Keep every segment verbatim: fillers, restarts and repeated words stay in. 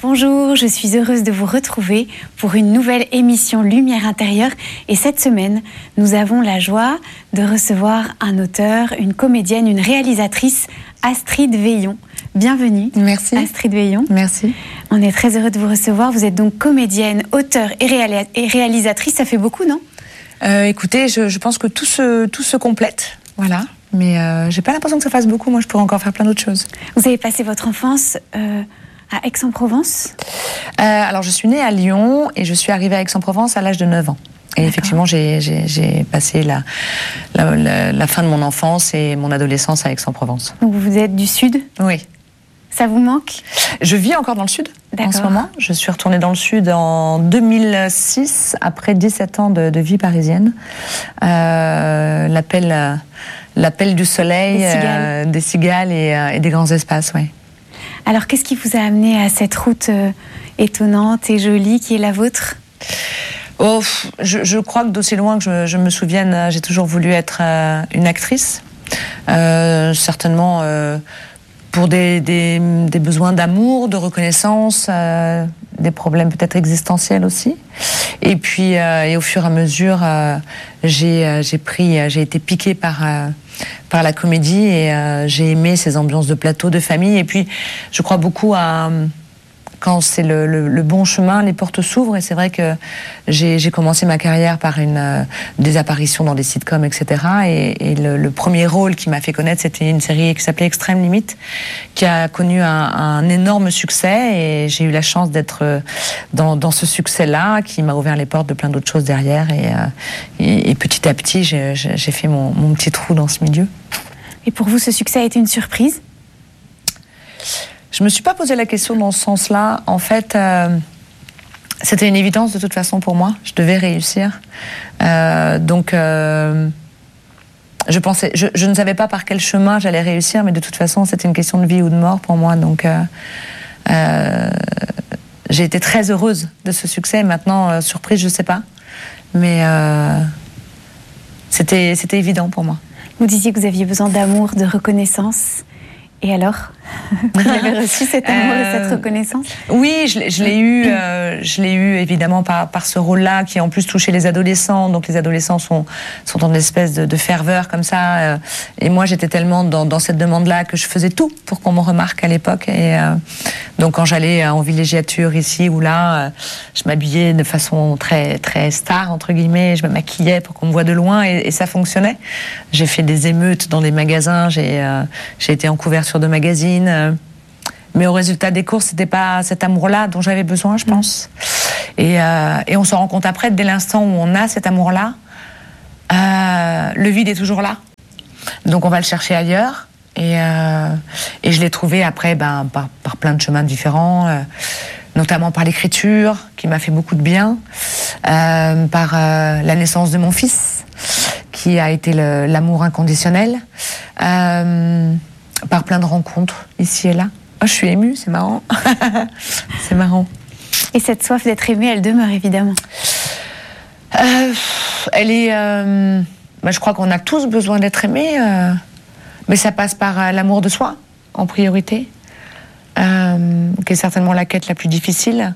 Bonjour, je suis heureuse de vous retrouver pour une nouvelle émission Lumière intérieure. Et cette semaine, nous avons la joie de recevoir un auteur, une comédienne, une réalisatrice, Astrid Veillon. Bienvenue. Merci. Astrid Veillon. Merci. On est très heureux de vous recevoir. Vous êtes donc comédienne, auteure et, réalis- et réalisatrice. Ça fait beaucoup, non ? euh, Écoutez, je, je pense que tout se, tout se complète. Voilà. Mais euh, j'ai pas l'impression que ça fasse beaucoup. Moi, je pourrais encore faire plein d'autres choses. Vous avez passé votre enfance euh, à Aix-en-Provence ? euh, Alors, je suis née à Lyon et je suis arrivée à Aix-en-Provence à l'âge de neuf ans. Et D'accord. effectivement, j'ai, j'ai, j'ai passé la, la, la, la fin de mon enfance et mon adolescence à Aix-en-Provence. Donc, vous êtes du Sud ? Oui. Ça vous manque ? Je vis encore dans le Sud D'accord. en ce moment. Je suis retournée dans le Sud en deux mille six, après dix-sept ans de, de vie parisienne. Euh, l'appel, l'appel du soleil, des cigales, euh, des cigales et, euh, et des grands espaces, oui. Alors, qu'est-ce qui vous a amené à cette route euh, étonnante et jolie qui est la vôtre ? Oh, je, je crois que d'aussi loin que je, je me souvienne, j'ai toujours voulu être euh, une actrice. Euh, certainement euh, pour des, des, des besoins d'amour, de reconnaissance, euh, des problèmes peut-être existentiels aussi. Et puis, euh, et au fur et à mesure, euh, j'ai, euh, j'ai pris, euh, j'ai été piquée par euh, par la comédie et euh, j'ai aimé ces ambiances de plateau, de famille. Et puis, je crois beaucoup à quand c'est le, le, le bon chemin, les portes s'ouvrent. Et c'est vrai que j'ai, j'ai commencé ma carrière par une, euh, des apparitions dans des sitcoms, et cetera. Et, et le, le premier rôle qui m'a fait connaître, c'était une série qui s'appelait Extrême Limite, qui a connu un, un énorme succès. Et j'ai eu la chance d'être dans, dans ce succès-là, qui m'a ouvert les portes de plein d'autres choses derrière. Et, euh, et, et petit à petit, j'ai, j'ai fait mon, mon petit trou dans ce milieu. Et pour vous, ce succès a été une surprise ? Je me suis pas posé la question dans ce sens-là. En fait, euh, c'était une évidence de toute façon pour moi. Je devais réussir. Euh, donc, euh, je pensais, je, je ne savais pas par quel chemin j'allais réussir, mais de toute façon, c'était une question de vie ou de mort pour moi. Donc, euh, euh, j'ai été très heureuse de ce succès. Maintenant, euh, surprise, je sais pas, mais euh, c'était, c'était évident pour moi. Vous disiez que vous aviez besoin d'amour, de reconnaissance. Et alors, vous avez reçu cet amour euh, et cette reconnaissance ? Oui, je, je l'ai eu, euh, je l'ai eu évidemment par, par ce rôle-là qui en plus touchait les adolescents. Donc les adolescents sont, sont en espèce de, de ferveur comme ça. Euh, et moi, j'étais tellement dans, dans cette demande-là que je faisais tout pour qu'on me remarque à l'époque. Et euh, donc quand j'allais en villégiature ici ou là, euh, je m'habillais de façon très très star entre guillemets. Je me maquillais pour qu'on me voie de loin et, et ça fonctionnait. J'ai fait des émeutes dans des magasins. J'ai, euh, j'ai été en couverture de magazines, mais au résultat des courses, c'était pas cet amour-là dont j'avais besoin, je pense. Et, euh, et on se rend compte après, dès l'instant où on a cet amour-là, euh, le vide est toujours là. Donc on va le chercher ailleurs. Et, euh, et je l'ai trouvé après ben, par, par plein de chemins différents, euh, notamment par l'écriture, qui m'a fait beaucoup de bien, euh, par euh, la naissance de mon fils, qui a été le, l'amour inconditionnel. Euh, par plein de rencontres, ici et là. Oh, je suis émue, c'est marrant. C'est marrant. Et cette soif d'être aimée, elle demeure évidemment. Euh, elle est... Euh, bah, je crois qu'on a tous besoin d'être aimés, euh, mais ça passe par euh, l'amour de soi, en priorité, euh, qui est certainement la quête la plus difficile.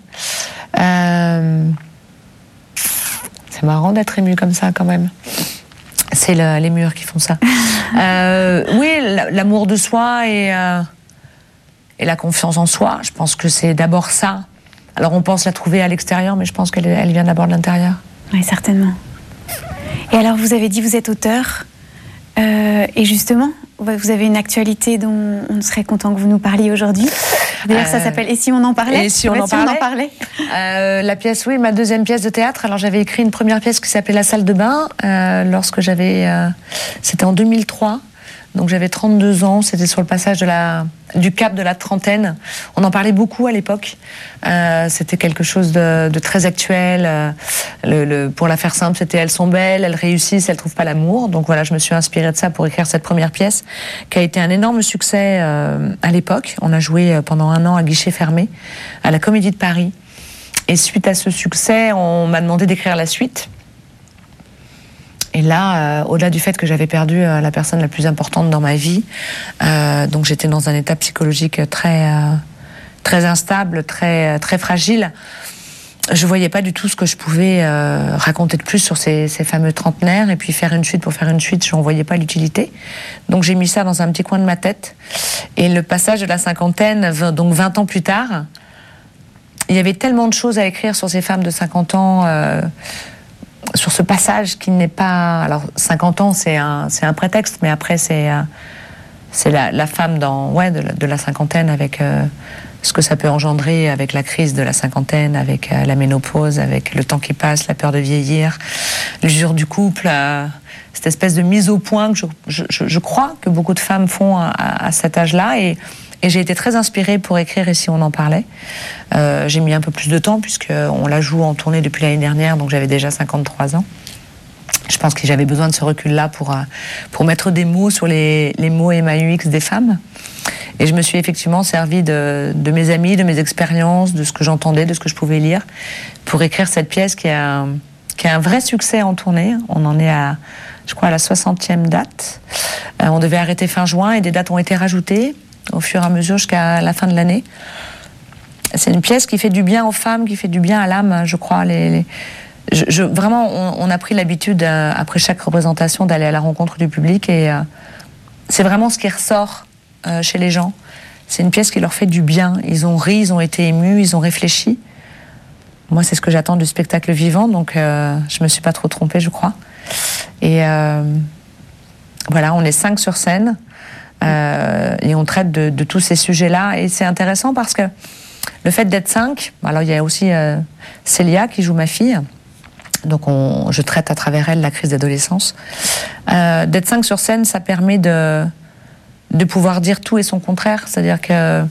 Euh, c'est marrant d'être émue comme ça, quand même. C'est le, les murs qui font ça. euh, oui, l'amour de soi et, euh, et la confiance en soi, je pense que c'est d'abord ça. Alors on pense la trouver à l'extérieur, mais je pense qu'elle elle vient d'abord de l'intérieur. Oui, certainement. Et alors vous avez dit vous êtes auteur, euh, et justement, vous avez une actualité dont on serait content que vous nous parliez aujourd'hui. D'ailleurs, euh, ça s'appelle « Et si on en parlait ?» Et si on, en, si parlait on en parlait euh, La pièce, oui, ma deuxième pièce de théâtre. Alors, j'avais écrit une première pièce qui s'appelait « La salle de bain euh, » lorsque j'avais... Euh, c'était en deux mille trois. Donc, j'avais trente-deux ans. C'était sur le passage de la, du cap de la trentaine. On en parlait beaucoup à l'époque. Euh, c'était quelque chose de, de très actuel. Euh, le, le, pour la faire simple, c'était « Elles sont belles, elles réussissent, elles trouvent pas l'amour ». Donc, voilà, je me suis inspirée de ça pour écrire cette première pièce qui a été un énorme succès euh, à l'époque. On a joué pendant un an à guichet fermé à la Comédie de Paris. Et suite à ce succès, on m'a demandé d'écrire la suite. Et là, euh, au-delà du fait que j'avais perdu euh, la personne la plus importante dans ma vie, euh, donc j'étais dans un état psychologique très, euh, très instable, très, très fragile. Je voyais pas du tout ce que je pouvais euh, raconter de plus sur ces, ces fameux trentenaires, et puis faire une suite pour faire une suite, je n'en voyais pas l'utilité. Donc j'ai mis ça dans un petit coin de ma tête. Et le passage de la cinquantaine, donc vingt ans plus tard, il y avait tellement de choses à écrire sur ces femmes de cinquante ans, euh, sur ce passage qui n'est pas... Alors cinquante ans, c'est un, c'est un prétexte, mais après c'est, euh, c'est la, la femme dans, ouais, de, la, de la cinquantaine avec... Euh, ce que ça peut engendrer avec la crise de la cinquantaine, avec euh, la ménopause, avec le temps qui passe, la peur de vieillir, l'usure du couple, euh, cette espèce de mise au point que je, je, je crois que beaucoup de femmes font à, à cet âge-là. Et, et j'ai été très inspirée pour écrire Et si on en parlait. Euh, j'ai mis un peu plus de temps puisqu'on la joue en tournée depuis l'année dernière, donc j'avais déjà cinquante-trois ans. Je pense que j'avais besoin de ce recul-là pour, pour mettre des mots sur les, les mots M A U X des femmes. Et je me suis effectivement servi de, de mes amis, de mes expériences, de ce que j'entendais, de ce que je pouvais lire, pour écrire cette pièce qui a un, qui a un vrai succès en tournée. On en est à, je crois, à la soixantième date. Euh, on devait arrêter fin juin et des dates ont été rajoutées au fur et à mesure jusqu'à la fin de l'année. C'est une pièce qui fait du bien aux femmes, qui fait du bien à l'âme, je crois. Les, les, je, je, vraiment, on, on a pris l'habitude, euh, après chaque représentation, d'aller à la rencontre du public et euh, c'est vraiment ce qui ressort Euh, chez les gens. C'est une pièce qui leur fait du bien. Ils ont ri, ils ont été émus, ils ont réfléchi. Moi, c'est ce que j'attends du spectacle vivant, donc euh, je me suis pas trop trompée, je crois. Et euh, voilà, on est cinq sur scène euh, et on traite de, de tous ces sujets-là. Et c'est intéressant parce que le fait d'être cinq, alors il y a aussi euh, Célia qui joue ma fille. Donc on, je traite à travers elle la crise d'adolescence. Euh, d'être cinq sur scène, ça permet de de pouvoir dire tout et son contraire, c'est-à-dire que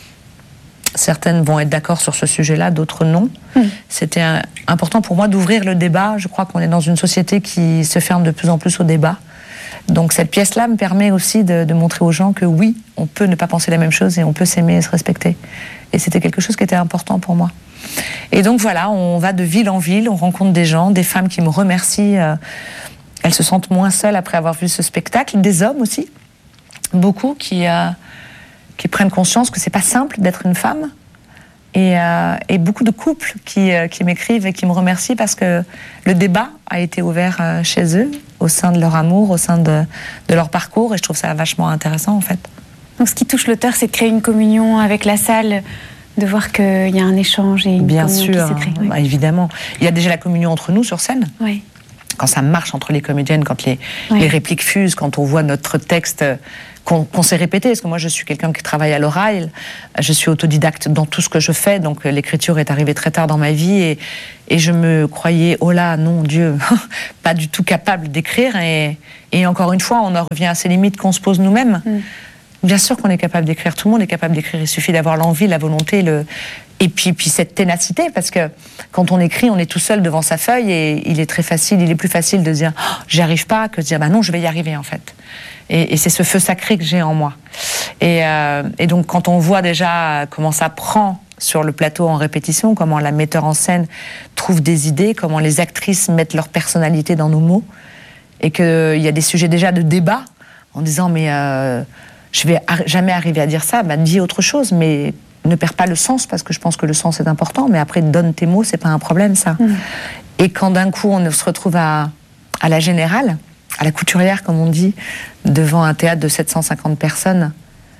certaines vont être d'accord sur ce sujet-là, d'autres non. Mmh. C'était un, important pour moi d'ouvrir le débat. Je crois qu'on est dans une société qui se ferme de plus en plus au débat. Donc cette pièce-là me permet aussi de, de montrer aux gens que oui, on peut ne pas penser la même chose et on peut s'aimer et se respecter. Et c'était quelque chose qui était important pour moi. Et donc voilà, on va de ville en ville, on rencontre des gens, des femmes qui me remercient. Euh, elles se sentent moins seules après avoir vu ce spectacle, des hommes aussi. Beaucoup qui, euh, qui prennent conscience que c'est pas simple d'être une femme et, euh, et beaucoup de couples qui, euh, qui m'écrivent et qui me remercient parce que le débat a été ouvert euh, chez eux, au sein de leur amour, au sein de, de leur parcours, et je trouve ça vachement intéressant en fait. Donc ce qui touche l'auteur, c'est de créer une communion avec la salle, de voir qu'il y a un échange et une Bien communion sûr, qui se crée. bah, Oui. évidemment. Il y a déjà la communion entre nous sur scène. Oui. Quand ça marche entre les comédiennes, quand les, oui. les répliques fusent, quand on voit notre texte qu'on, qu'on s'est répété, parce que moi je suis quelqu'un qui travaille à l'oral, je suis autodidacte dans tout ce que je fais, donc l'écriture est arrivée très tard dans ma vie et, et je me croyais, oh là, non, Dieu, pas du tout capable d'écrire et, et encore une fois, on en revient à ces limites qu'on se pose nous-mêmes. Mm. Bien sûr qu'on est capable d'écrire, tout le monde est capable d'écrire, il suffit d'avoir l'envie, la volonté, le... et puis, puis cette ténacité, parce que quand on écrit, on est tout seul devant sa feuille et il est très facile, il est plus facile de dire oh, j'y arrive pas que de dire bah non, je vais y arriver en fait. Et, et c'est ce feu sacré que j'ai en moi. Et, euh, et donc quand on voit déjà comment ça prend sur le plateau en répétition, comment la metteur en scène trouve des idées, comment les actrices mettent leur personnalité dans nos mots, et qu'il y a des sujets déjà de débat en disant mais euh, je vais ar- jamais arriver à dire ça, bah dis autre chose, mais ne perds pas le sens, parce que je pense que le sens est important, mais après donne tes mots, c'est pas un problème ça. Mmh. Et quand d'un coup on se retrouve à, à la Générale, à la Couturière comme on dit, devant un théâtre de sept cent cinquante personnes,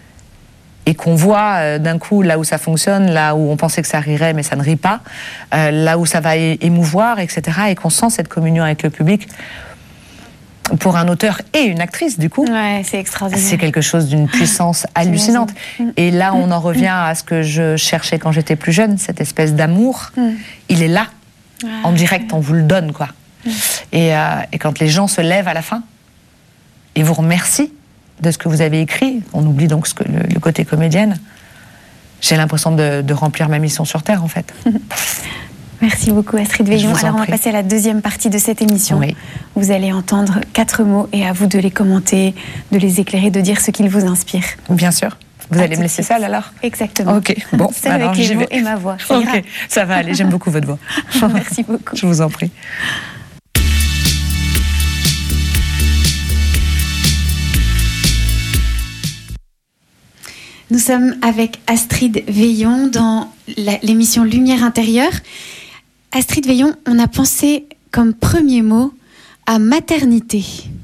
et qu'on voit euh, d'un coup là où ça fonctionne, là où on pensait que ça rirait mais ça ne rit pas, euh, là où ça va é- émouvoir, et cetera, et qu'on sent cette communion avec le public, pour un auteur et une actrice, du coup, ouais, c'est extraordinaire. C'est quelque chose d'une puissance hallucinante. Et là, on en revient à ce que je cherchais quand j'étais plus jeune, cette espèce d'amour. Mm. Il est là, ah, en direct, on vous le donne, quoi. Mm. Et, euh, et quand les gens se lèvent à la fin et vous remercient de ce que vous avez écrit, on oublie donc ce que, le, le côté comédienne, j'ai l'impression de, de remplir ma mission sur Terre, en fait. Merci beaucoup Astrid Veillon. Alors on va passer à la deuxième partie de cette émission. Oui. Vous allez entendre quatre mots et à vous de les commenter, de les éclairer, de dire ce qu'ils vous inspirent. Bien sûr. Vous à allez me laisser seule alors ? Exactement. Ok, bon. Seule avec les mots et ma voix. Ça ok, ira. Ça va aller, j'aime beaucoup votre voix. Merci beaucoup. Je vous en prie. Nous sommes avec Astrid Veillon dans la, l'émission Lumière intérieure. Astrid Veillon, on a pensé comme premier mot à maternité.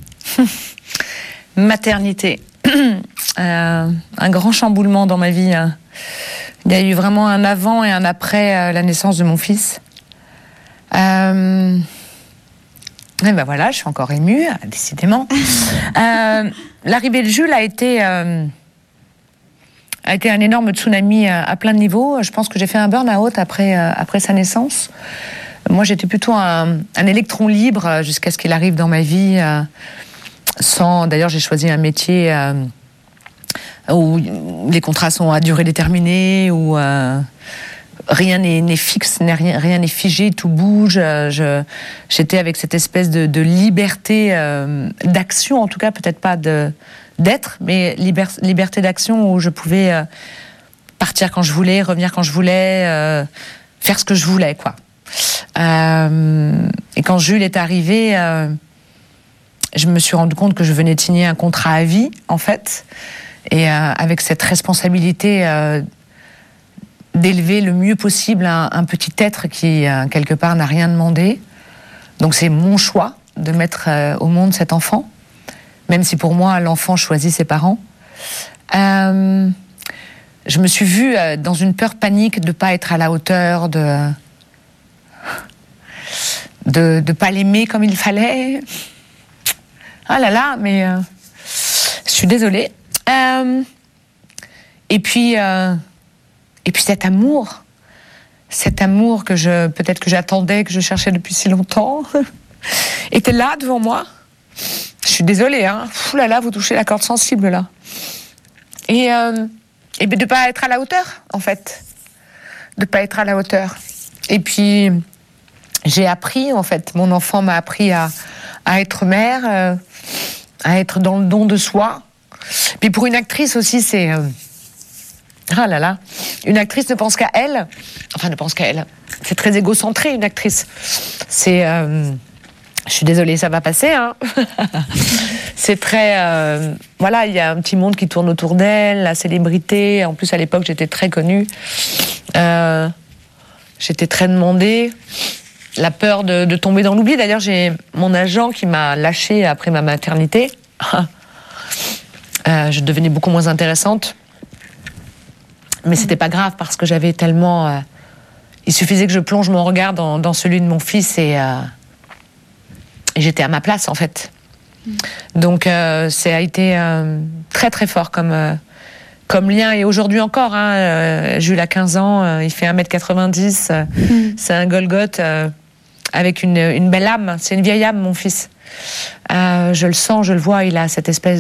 Maternité. euh, un grand chamboulement dans ma vie. Il y a eu vraiment un avant et un après euh, la naissance de mon fils. Euh... Et ben voilà, je suis encore émue, décidément. euh, l'arrivée de Jules a été, euh, a été un énorme tsunami à, à plein de niveaux. Je pense que j'ai fait un burn-out après, euh, après sa naissance. Moi, j'étais plutôt un, un électron libre jusqu'à ce qu'il arrive dans ma vie. Euh, sans, d'ailleurs, j'ai choisi un métier euh, où les contrats sont à durée déterminée, où euh, rien n'est, n'est fixe, n'est rien, rien n'est figé, tout bouge. Je, j'étais avec cette espèce de, de liberté euh, d'action, en tout cas, peut-être pas de, d'être, mais liber, liberté d'action où je pouvais euh, partir quand je voulais, revenir quand je voulais, euh, faire ce que je voulais, quoi. Euh, et quand Jules est arrivé, euh, je me suis rendu compte que je venais de signer un contrat à vie, en fait, et euh, avec cette responsabilité euh, d'élever le mieux possible un, un petit être qui, euh, quelque part, n'a rien demandé. Donc c'est mon choix de mettre euh, au monde cet enfant, même si pour moi, l'enfant choisit ses parents. Euh, je me suis vue euh, dans une peur panique de ne pas être à la hauteur, de de ne pas l'aimer comme il fallait. Ah là là, mais euh, je suis désolée. Euh, et puis, euh, et puis cet amour, cet amour que je, peut-être que j'attendais, que je cherchais depuis si longtemps, était là devant moi. Je suis désolée, hein. Ouh là là, vous touchez la corde sensible là. Et, euh, et de ne pas être à la hauteur, en fait, de ne pas être à la hauteur. Et puis j'ai appris, en fait, mon enfant m'a appris à, à être mère, euh, à être dans le don de soi. Puis pour une actrice aussi, c'est... Euh, ah là là, une actrice ne pense qu'à elle, enfin ne pense qu'à elle. C'est très égocentré, une actrice. C'est... Euh, je suis désolée, ça va passer, hein. C'est très... Euh, voilà, il y a un petit monde qui tourne autour d'elle, la célébrité. En plus, à l'époque, j'étais très connue. Euh, j'étais très demandée. La peur de, de tomber dans l'oubli. D'ailleurs, j'ai mon agent qui m'a lâchée après ma maternité. euh, je devenais beaucoup moins intéressante. Mais c'était pas grave parce que j'avais tellement... Euh, il suffisait que je plonge mon regard dans, dans celui de mon fils et, euh, et j'étais à ma place, en fait. Donc, euh, ça a été euh, très, très fort comme, euh, comme lien. Et aujourd'hui encore, hein, euh, Jules a quinze ans, euh, il fait un mètre quatre-vingt-dix. Euh, mm. C'est un Golgoth... Euh, avec une, une belle âme. C'est une vieille âme, mon fils. Euh, je le sens, je le vois, il a cette espèce